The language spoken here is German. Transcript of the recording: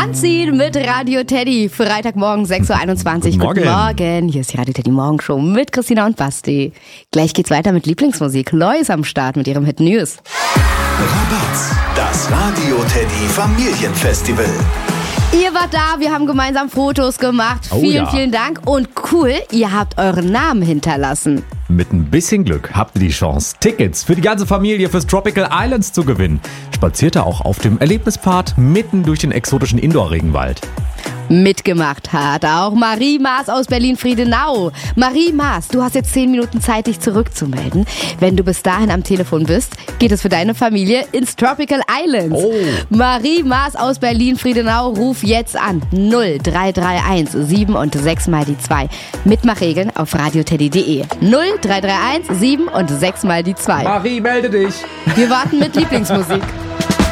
Anziehen mit Radio Teddy. Freitagmorgen 6.21 Uhr. Guten Morgen. Hier ist die Radio Teddy Morgenshow mit Christina und Basti. Gleich geht's weiter mit Lieblingsmusik. Lois am Start mit ihrem Hit News. Rabatz, das Radio Teddy Familienfestival. Ihr wart da, wir haben gemeinsam Fotos gemacht. Vielen Dank und cool, ihr habt euren Namen hinterlassen. Mit ein bisschen Glück habt ihr die Chance, Tickets für die ganze Familie fürs Tropical Islands zu gewinnen. Spaziert ihr auch auf dem Erlebnispfad mitten durch den exotischen Indoor-Regenwald. Mitgemacht hat auch Marie Maas aus Berlin-Friedenau. Marie Maas, du hast jetzt 10 Minuten Zeit, dich zurückzumelden. Wenn du bis dahin am Telefon bist, geht es für deine Familie ins Tropical Islands. Marie Maas aus Berlin-Friedenau, ruf jetzt an. 0331 7 und 6 mal die 2. Mitmachregeln auf radioteddy.de. 0331 7 und 6 mal die 2. Marie, melde dich. Wir warten mit Lieblingsmusik.